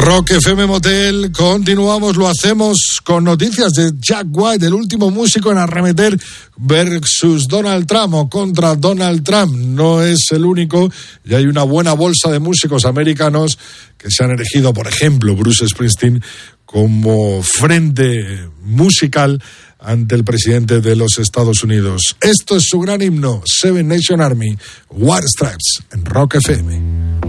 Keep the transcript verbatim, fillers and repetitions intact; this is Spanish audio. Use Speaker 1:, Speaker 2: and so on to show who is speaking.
Speaker 1: Rock F M Motel, continuamos, lo hacemos con noticias de Jack White, el último músico en arremeter versus Donald Trump o contra Donald Trump. No es el único, y hay una buena bolsa de músicos americanos que se han elegido, por ejemplo, Bruce Springsteen como frente musical ante el presidente de los Estados Unidos. Esto es su gran himno, Seven Nation Army, White Stripes, en Rock F M.